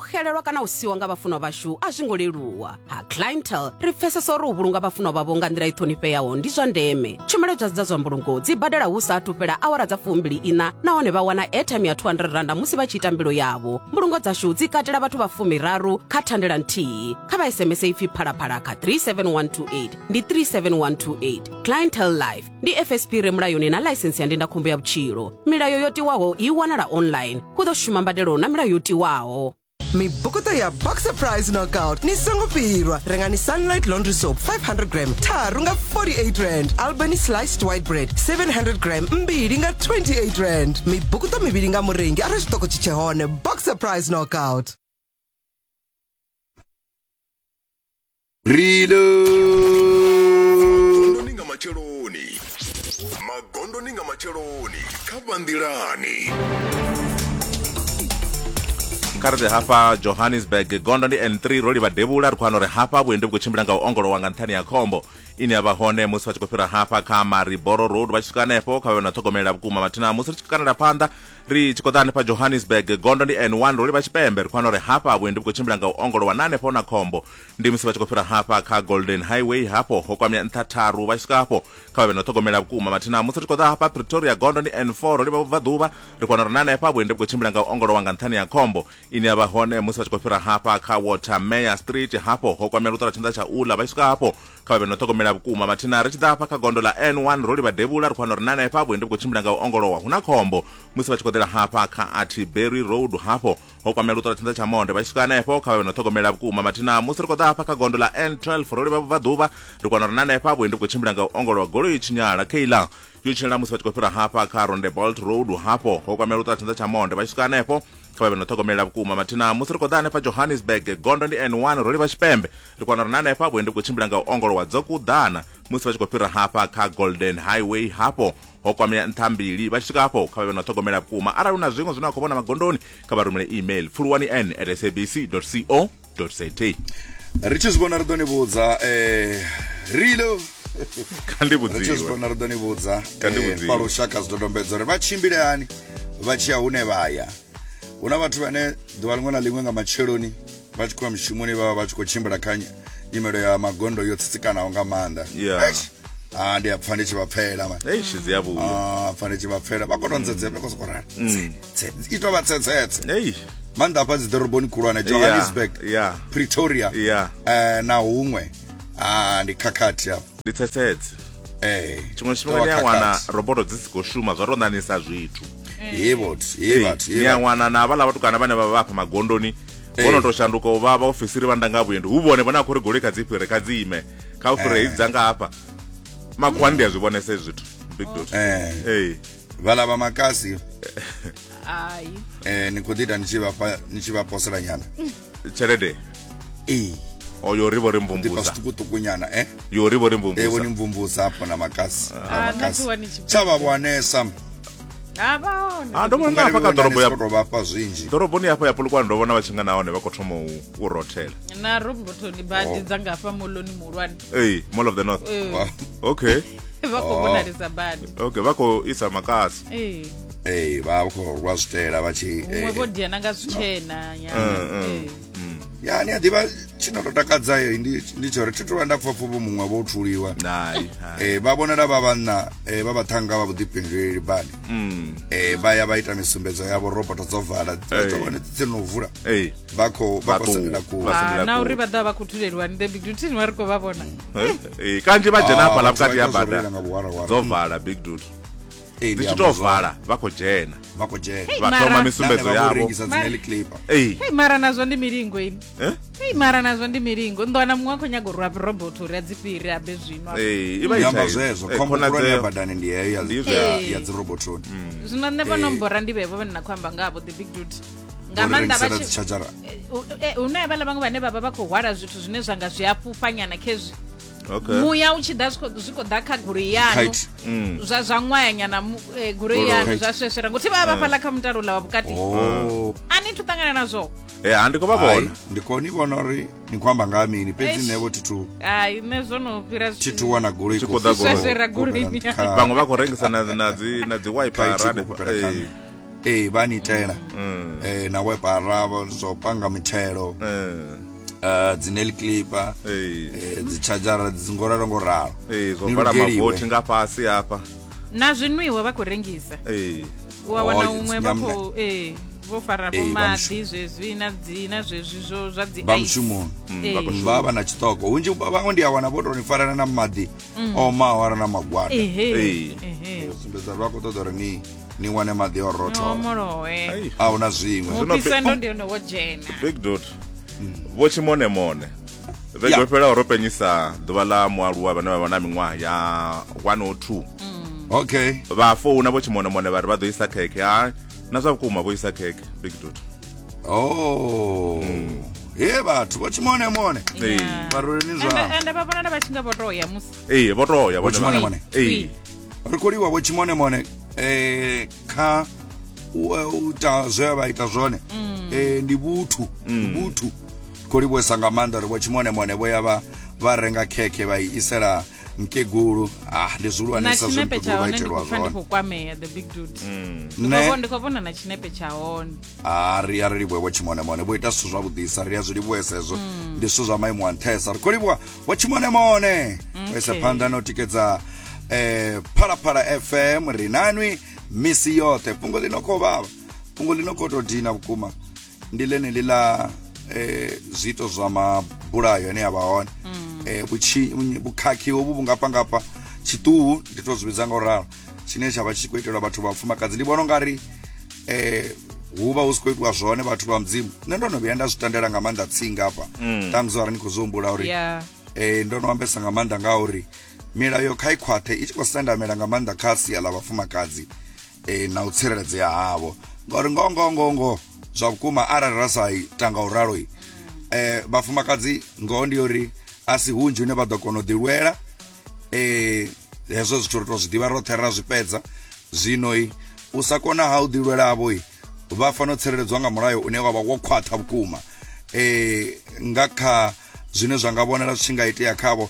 kuhelelwa kana usiwa nga bafuno bashu azvingoleluwa ha clientele ri pfesesa uri u vhulunga bafuno bavo nga nḓila i ṱhonifheaho ndi zwa ndeme. Tshumelo dza zwa mbulungo dzi badela hu saathu fhela awara dza 24 nahone vha wana airtime ya 200 randa musi vha tshi ita mbilo yavo. Mbulungo dzashu dzi katela vhathu vha 13 kha thandela nthihi. Kha vha SMS ipfi phalaphala kha 37128 ndi 37128. Clientele Life ndi FSP re mulayoni na license ya ndindakhombo ya vhutshilo. Milayo yo tiwaho i wanala online. Hu ḓo shuma mbadelo na milayo yo tiwaho. Mibukuta ya Boxer Prize Knockout ni songo pirwa. Rengani Sunlight Laundry Soap 500 gram tharu nga 48 rand. Albany Sliced White Bread 700 gram mbili nga 28 rand. Mibukuta mivili nga murengi ara xitoko chichehone. Boxer Prize Knockout. Magondo ninga macheloni kabandilani karde hapa Johannesburg Gondoni N3 roli vadevula rikwano re hapa buende kuchimbira nga ongolo wanga nthani ya khombo ini aba hone musi vachikofira hapa kama Riboro Road vachikanepo kawe na togomela bukuma matina musi chikanala panda ri chikodane pa Johannesburg Gondoni N1 roli vachipembe rikwano re hapa buende kuchimbira nga ongolo wa 8 pona khombo ndi musi vachikofira hapa ka Golden Highway hapo hokwamya nthataru vachikapo kawe na togomela bukuma matina musi chikoda hapa Pretoria Gondoni N4 roli vaduva rikwano re 8 pa buende kuchimbira nga ongolo wanga nthani ya khombo ini aba hone musi vachikofira hapa ka Watermeyer Street hapo hokwamya lutara chinda cha ula vachikapo kawe na togomela bukuma matina richidapa ka gondo la N1 roli vadevula rikwano re 8 pa buende kuchimbira nga ongolo wa huna khombo musi vachikodela hapa ka Atterbury Road hapo hokwamya lutara chinda cha monde vachikanepo kawe na togomela bukuma matina musi rikoda hapa ka gondo la N12 roli vaduva rikwano re 8 pa buende kuchimbira nga ongolo wa golo ichinyala keila yuchila musi vachikofira hapa ka Rondebolt Road hapo hokwamya lutara chinda cha monde vachikanepo kawe na togomela bukuma matina musi rikodane pa Johannesburg Gondoni N1 roli vachipembe rikwano re 8 pa buende kuchimbira nga ongolo wa dzokudana musi vachikofira hapa ka Golden Highway hapo hokwamya nthambili vachikapo kawe na togomela bukuma ara una zwingo zwina khobona magondoni kabarumele email fulwani@sabc.co.za. Richizibona ridoni budza rilo kandibudziwa richizibona ridoni budza palo shaka zidodombedzo re vachimbile hani vachiya hune vaya una vhathu vane ḓuvha ḽiṅwe na ḽiṅwe nga macheloni vha tshi khou mishumoni vha vha tshi khou tshimbila kha nyimelo ya magondo yo tsitsikanaho nga maanḓa ndi a pfa ndi tshi vha pfela pfa ndi tshi vha pfela vha kona ndzedze vha khou rana i tou vha tsetsetse maanḓa hafha dzi ḓoroboni khulwane Johannesburg Pretoria na huṅwe ndi khakhathi hafha ndi tsetsetse chimwe tshifhinga ni a wana roboto dzi si khou shuma zwa tou ṋaṋisa zwithu ni a wana na havhala vatukana vane vha vha pha magondoni vono tou shanduka u vha vaofisiri vha ndanga vhuendi hu vhone vhane a khou ri goloi kha dzi fhire kha dzi ime kha u fhire hedzi dzanga hafha makhuwani ndi a zwi vhonese zwithu big dot vala vha makasi ni khou ḓi ita ni tshi vha posela nyana tshelede yo rivo ri mvumvusa tukutukunyana yo rivo ri mvumvusa ni mvumvusa hapo na makasi chava bwanesa ndomona hapa ka dorobo ya vapa zwinji doroboni hapa ya Polokwane ndo vona vachinga naone vha khou thoma u rothela na robotoni badi dzanga hafha moloni muhulwane Mall of the North okay vha khou vhonalisa badi okay vha khou isa makasi vha khou rwa zwitela vha tshi vho diana nga zwitshena yani a ḓivha tshino tou takadzayo ndi tsho ri thithu vha nda pfa pfufho muṅwe vho thuliwa vha vhonela vha vhanna vha vhaṱhanga vha vhuḓifhinduleli badi vha ya vha ita misumbedzo yavho roboto dzo vala wane dzi no vula vha khou sendela kule na uri vha ḓa vha khou thuleliwa ndi big dude ni ri khou vha vhona kanzhi vha dzhena hafha la vhukati ya bada dzo vala big dude ndi tshi tou vala vha khou dzhena vha thoma misumbedzo yavho mara nazwo ndi milingo ini mara nazwo ndi milingo ndo wana muṅwe khou nyaga u rwa roboto uri a dzi fhire abe zwino yamba zwezwo khombo ya badani ndi heyo ya dzi robotoni zwino nṋe vho nombora ndi vhevo vhane na khou amba ngavho the big dude nga maanḓa vha tshi hune vhala vhaṅwe vhane vha khou hwala zwithu zwine zwa nga zwi a fhufhanyana khezwi muya u tshi ḓa zwi khou ḓa kha goloi yanu zwa ṅwayanyana goloi yanu zwa sweswera ngothi vha vha fhaḽa kha mutalo la wa vhukati a ni thu ṱangana nazwo ndi khou vha vhona ndi khou ni vhona uri ni khou amba nga ha mini fhedzi nevo thithu nṋe zwo no fhira thithu wana goloi sweswera goloi vhaṅwe vha khou rengisa na dzi wiper vha ni itela na wepara so panga mithelo dzi nail clipper dzi charger dzingoraro ngoraro zo vala mavoti nga fhasi hapa na zwiṅwiwa vha khou rengisa wa wana umwe vha khou vho fara pomadi zwezwi na zwezwi zwo zwa dzi bamshumo baba na chitoko unji vhaṅwe ndi a wana vho tou farana na maḓi o mawara na magwada sumbedza vha khou ṱoḓa uri ni wane maḓi o rothola a una zwiṅwe mupisendo ndi ono wo dzhena big dude vho Chimonemone vhege fhela ro penyisa ḓuvha ḽa mualuwa vhane vha vha na miṅwaha ya 102 okay vha founa vho Chimonemone vha ri vha ḓo isa khekhe na zwa vhukuma vho isa khekhe big dude vhathu vho Chimonemone varoli ni zwa ende vha vhona vha tshi nga vho toya musi vho toya vho Chimonemone ri kholiwa vho Chimonemone kha uta zwe vha ita zwone ndi vhuthu kholiwa sanga manda ri vho Chimonemone vho ya vha renga khekhe vha isela mkegulu ndi zuluwanesa zwo mkegulu itelwa zwone ndi kwamea the big dude ndi khou vhona na tshinepe tsha hone ri livwe vho Chimonemone vho ita zwithu zwavhuḓisa ri ya zwi livhuesa hezwo ndi zwithu zwa maimo a nṱhesa ri khou livhuwa vho Chimonemone wese phanḓa na u tikedza Phalaphala FM ri nanwi misi yoṱhe fhungo ḽi no khou vhavha fhungo ḽi no khou tou dina vhukuma ndi ḽeneḽi ḽa zwito zwa mabulayo ane avha hone vhukhakhi hovhu vhungafhangafha tshiṱuhu ndi to zwi vhidza nga u ralo tshine tsha vha tshi khou itelwa vhathu vha vhafumakadzi ndi vhona ungari hu vha hu si khou itiwa zwone vhathu vha mudzimu nṋe ndo no vhuya nda zwi tandela nga maanḓa tsinga hafha ṱhamusi ari ni khou zwi humbula uri ndo no ambesa nga maanḓa nga uri milayo kha i khwaṱhe i tshi khou sendamela nga maanḓa kha sia ḽa vhafumakadzi na u tsireledzea havho ngauri ngongongongo zwa vhukuma arali ra sa ita nga u ralo vhafumakadzi ngoho ndi uri a si hunzhi hune vha ḓo kona u ḓilwela hezwo zwithu ri to zwi ḓivha roṱhe ra zwi fhedza zwino u sa kona ha u ḓilwelavho vha fanela u tsireledzwa nga mulayo une wavha wo khwaṱha vhukuma nga kha zwine zwa nga vhonala zwi tshi nga itea khavho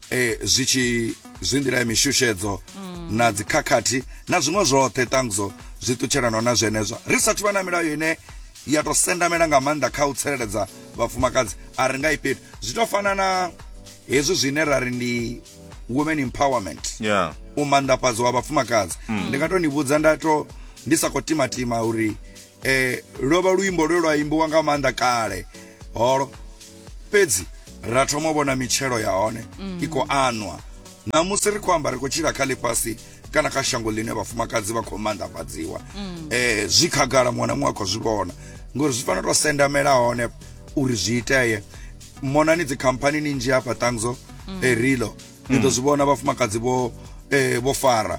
zwi nḓila ya mishushedzo na dzikhakhathi na zwiṅwe zwoṱhe ṱanguzo zwi ṱutshelanaho na zwenezwo ri sathu vha na milayo ine ya to sendamela nga maanḓa kha u tsireledza vhafumakadzi a ri nga i fhethu zwi to fana na hezwi zwine ra ri ndi women empowerment u manḓafhadza wa vhafumakadzi ndi nga to ni vhudza ndi sa khou timatima uri lo vha luimbo lwa imbiwa nga maanḓa kale holo fhedzi ra thoma u vhona mitshelo ya hone i khou anwa namusi ri khou amba ri khou tshila kha ḽifhasi kana kha shango ḽine vhafumakadzi vha khou manḓafhadziwa zwi khagala muṅwe na muṅwe a khou zwi vhona ngori zwi fanela to sendamela hone uri zwi iteye monani dzikhamphani ninzhi hafha ṱanguzo rilo ni ḓo zwi vhona vhafumakadzi vho fara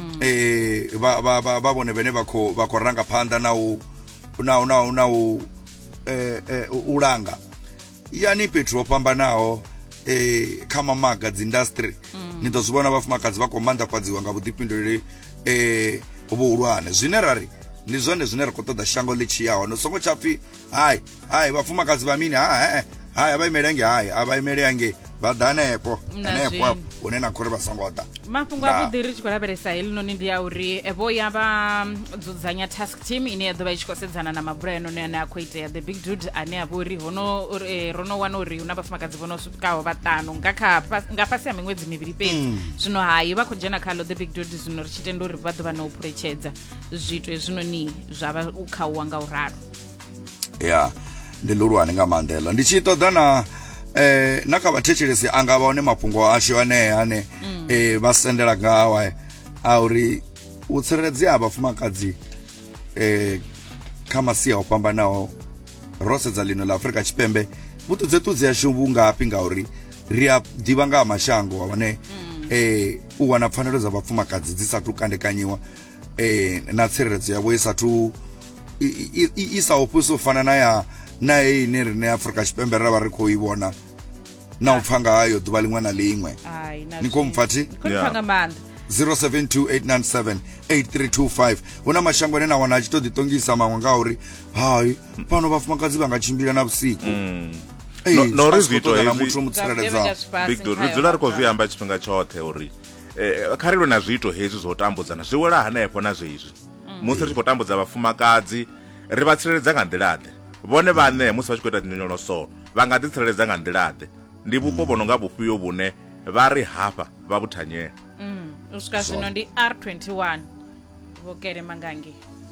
vha vhone vhene vha khou ranga phanḓa na u langa yani fhethu ho fhambanaho kha mamaga dzi industry ni ḓo zwi vhona vhafumakadzi vha khou manḓafhadziwa nga vhuḓifhinduleli vhuhulwane zwine rari ndi zwone zwine ri khou ṱoḓa shango ḽi tshi yaho no songo tsha pfhi hayi vhafumakadzi vha mini hayi a vha imele ange hayi a vha imele ange vha ḓa hanefho hune na khori vha songo ḓa mafhungo a vhuḓi ri tshi khou lavhelesa heḽinoni ndi ya uri vho ya vha dzudzanya task team ine ya ḓo vha i tshi khou sedzana na mabulayo none ane a khou itea the big dude ane a vha uri ro no wana uri hu na vhafumakadzi vho no swikaho vhaṱanu nga fhasi ha miṅwedzi mivhili fhedzi zwino hayi vha khou dzhena khaḽo the big dude zwino ri tshi tenda uri vha ḓo vha na u phuletshedza zwithu hezwinoni zwa vha u khauwa nga u ralo ndi ḽihulwane nga maanḓela ndi tshi ṱoḓa na kha vhathetshelesi a nga vha hone mafhungo ashu ane vha sendela ngawa a uri u tsireledzea ha vhafumakadzi kha masia o fhambanaho ro sedza ḽino ḽa Afrika Tshipembe vhuṱudzeṱudze yashu vhungafhi ngauri ri a ḓivha nga ha mashango hone u wana pfanelo dza vhafumakadzi dzi sathu kandekanyiwa na tsireledzo yavho i sa ofhisi u fana na ine rine Afrika Tshipembe ra vha ri khou i vhona na u pfa nga hayo ḓuvha ḽiṅwe na ḽiṅwe ni khou mpfathi 0728978325 huna mashango ane na wana a tshi to ḓiṱongisa maṅwe nga uri hayi pano vhafumakadzi vha nga tshimbila na vhusiku no ri zwito na muthu mutsireledza big dude ri dzula ri khou zwi amba tshifhinga tshoṱhe uri kha ri lwe na zwito hezwi zwo tambudzana zwi wela hanefho na zwezwi musi ri tshi khou tambudza vhafumakadzi ri vha tsireledza nga nḓila ḓe vhone vhaṋe musi vha tshi khou ita nyonyoloso vha nga ḓi tsireledza nga nḓila ḓe ndi vhupo vho no nga vhufhio vhune vha ri hafha vha vhuthanyela u swika zwino ndi R21 vho Kere Mangangi.